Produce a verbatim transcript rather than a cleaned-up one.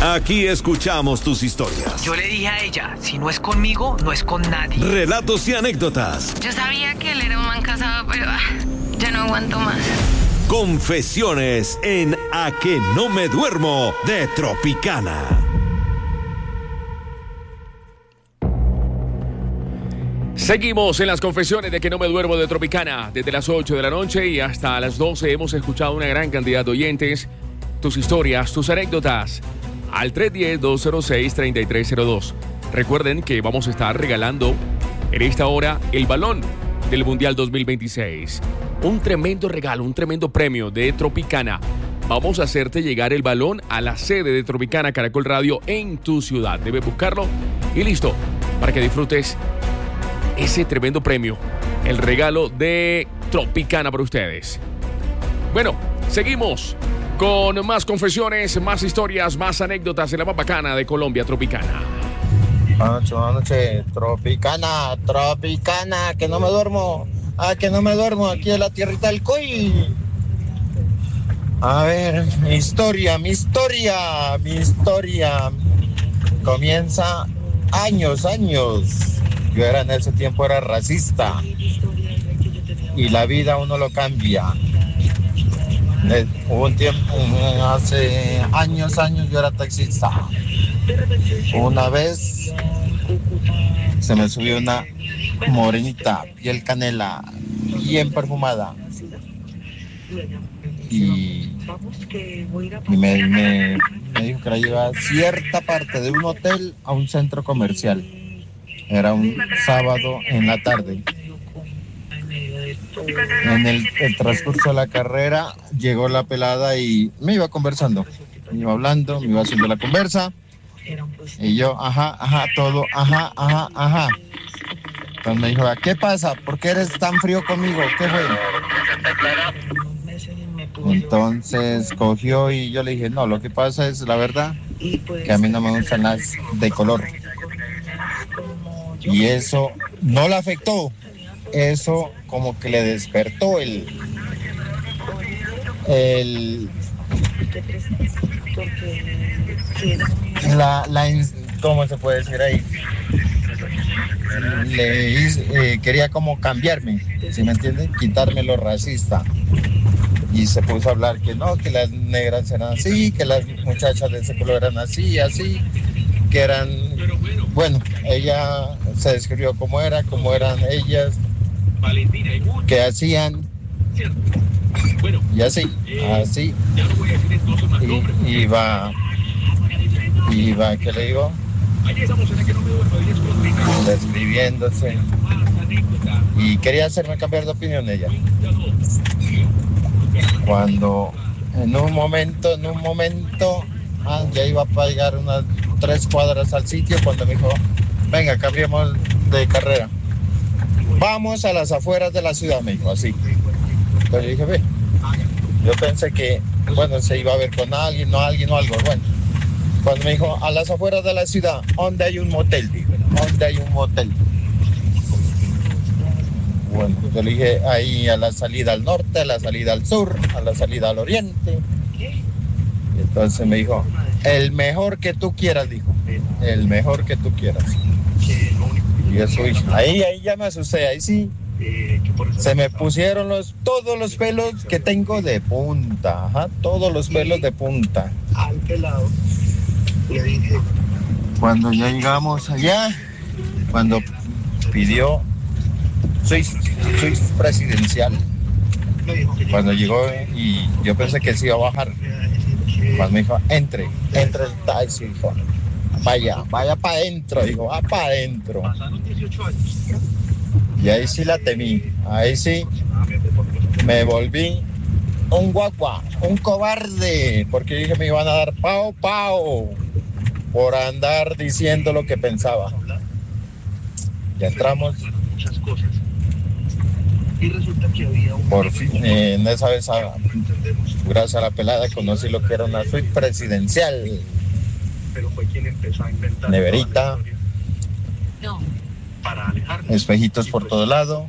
Aquí escuchamos tus historias. Yo le dije a ella, si no es conmigo, no es con nadie. Relatos y anécdotas. Yo sabía que él era un man casado, pero ah, ya no aguanto más. Confesiones en A que no me duermo de Tropicana. Seguimos en las confesiones de Que no me duermo de Tropicana. Desde las ocho de la noche y hasta las doce hemos escuchado una gran cantidad de oyentes. Tus historias, tus anécdotas. Al tres uno cero, dos cero seis, tres tres cero dos. Recuerden que vamos a estar regalando en esta hora el balón del Mundial dos mil veintiséis. Un tremendo regalo, un tremendo premio de Tropicana. Vamos a hacerte llegar el balón a la sede de Tropicana Caracol Radio en tu ciudad. Debes buscarlo y listo, para que disfrutes ese tremendo premio, el regalo de Tropicana para ustedes. Bueno, seguimos con más confesiones, más historias, más anécdotas en la más bacana de Colombia, Tropicana. Buenas noches, buenas noches, Tropicana, Tropicana, que no me duermo, ah, que no me duermo, aquí en la tierrita del Coy. A ver, mi historia, mi historia, mi historia, comienza años, años. Yo era en ese tiempo, era racista, y la vida uno lo cambia. Hubo un tiempo, hace años, años yo era taxista. Una vez se me subió una morenita, piel canela, bien perfumada. Y, y me, me, me dijo que la llevaba a cierta parte de un hotel a un centro comercial. Era un sábado en la tarde. En el, el transcurso de la carrera llegó la pelada y me iba conversando, me iba hablando, me iba haciendo la conversa y yo, ajá, ajá, todo, ajá, ajá, ajá. Entonces me dijo, ¿qué pasa? ¿Por qué eres tan frío conmigo? ¿Qué fue? Entonces cogió y yo le dije, no, lo que pasa es, la verdad, que a mí no me gustan las de color. Y eso no le afectó. Eso como que le despertó el, el la, la, ¿cómo se puede decir ahí? Le hice, eh, quería como cambiarme, ¿sí me entienden? Quitarme lo racista. Y se puso a hablar que no, que las negras eran así, que las muchachas de ese color eran así, así, que eran, bueno, ella se describió cómo era, cómo eran ellas, que hacían, y así, así, y iba, iba, ¿qué le digo? Describiéndose, y quería hacerme cambiar de opinión ella. Cuando en un momento, en un momento, ah, ya iba a llegar unas tres cuadras al sitio, cuando me dijo, venga, cambiemos de carrera. Vamos a las afueras de la ciudad, me dijo, así. Entonces yo dije, ve, yo pensé que, bueno, se iba a ver con alguien, no alguien o algo, bueno. Cuando me dijo, a las afueras de la ciudad, ¿dónde hay un motel? Dijo, ¿dónde hay un motel? Bueno, yo le dije, ahí a la salida al norte, a la salida al sur, a la salida al oriente. Y entonces me dijo, el mejor que tú quieras, dijo, el mejor que tú quieras. Y eso, ahí, ahí ya me asusté, ahí sí, se me pusieron los, todos los pelos que tengo de punta, ajá, todos los pelos de punta. Al pelado le dije, cuando ya llegamos allá, cuando pidió, soy, soy presidencial, cuando llegó y yo pensé que se iba a bajar, cuando me dijo, entre, entre el taxi, dijo, vaya, vaya para adentro, dijo, va para adentro. Y ahí sí la temí, ahí sí me volví un guagua, un cobarde, porque dije me iban a dar pao, pao, por andar diciendo lo que pensaba. Ya entramos. Por fin, eh, en esa vez, a, gracias a la pelada, conocí lo que era una suite presidencial. Neverita, espejitos por todo lado,